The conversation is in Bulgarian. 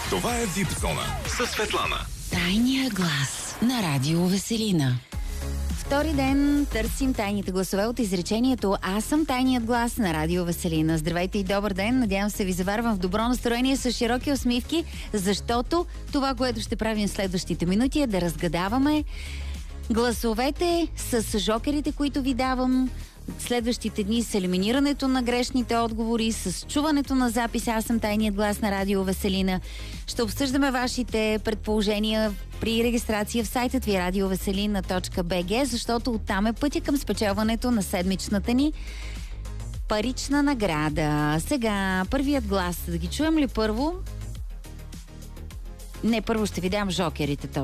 Това е VIP Зона с Светлана. Тайния глас на Радио Веселина. Втори ден търсим тайните гласове от изречението "Аз съм тайният глас" на Радио Веселина. Здравейте и добър ден. Надявам се ви заварвам в добро настроение с широки усмивки, защото това, което ще правим в следващите минути, е да разгадаваме гласовете с жокерите, които ви давам. Следващите дни с елиминирането на грешните отговори, с чуването на запис "Аз съм тайният глас" на Радио Веселина. Ще обсъждаме вашите предположения при регистрация в сайта ви radioveselina.bg, защото оттам е пътя към спечелването на седмичната ни парична награда. Сега, първият глас. Да ги чуем ли първо? Не, първо ще ви дам жокерите.